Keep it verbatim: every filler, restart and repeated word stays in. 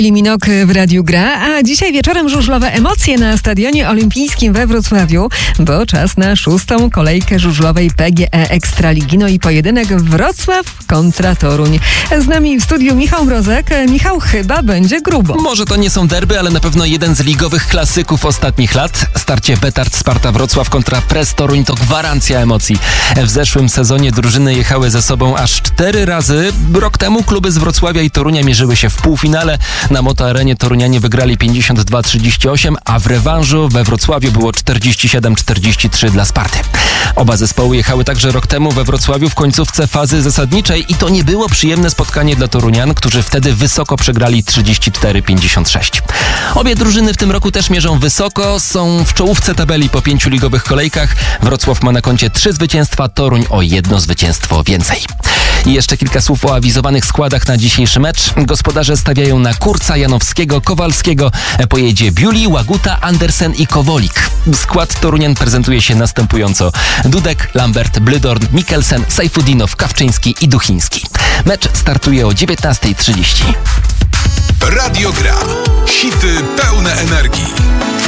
Liminok w Radiu Gra, a dzisiaj wieczorem żużlowe emocje na Stadionie Olimpijskim we Wrocławiu, bo czas na szóstą kolejkę żużlowej P G E Ekstraligi. No i pojedynek Wrocław kontra Toruń. Z nami w studiu Michał Mrozek. Michał, chyba będzie grubo. Może to nie są derby, ale na pewno jeden z ligowych klasyków ostatnich lat. Starcie Petard Sparta Wrocław kontra Press Toruń to gwarancja emocji. W zeszłym sezonie drużyny jechały ze sobą aż cztery razy. Rok temu kluby z Wrocławia i Torunia mierzyły się w półfinale. Na Moto Arenie Torunianie wygrali pięćdziesiąt dwa trzydzieści osiem, a w rewanżu we Wrocławiu było czterdzieści siedem czterdzieści trzy dla Sparty. Oba zespoły jechały także rok temu we Wrocławiu w końcówce fazy zasadniczej i to nie było przyjemne spotkanie dla Torunian, którzy wtedy wysoko przegrali trzydzieści cztery pięćdziesiąt sześć. Obie drużyny w tym roku też mierzą wysoko, są w czołówce tabeli po pięciu ligowych kolejkach. Wrocław ma na koncie trzy zwycięstwa, Toruń o jedno zwycięstwo więcej. I jeszcze kilka słów o awizowanych składach na dzisiejszy mecz. Gospodarze stawiają na Kurca, Janowskiego, Kowalskiego. Pojedzie Biuli, Łaguta, Andersen i Kowolik. Skład Torunian prezentuje się następująco: Dudek, Lambert, Blydorn, Mikkelsen, Sajfudinow, Kawczyński i Duchiński. Mecz startuje o dziewiętnasta trzydzieści. Radio Gra. Hity pełne energii.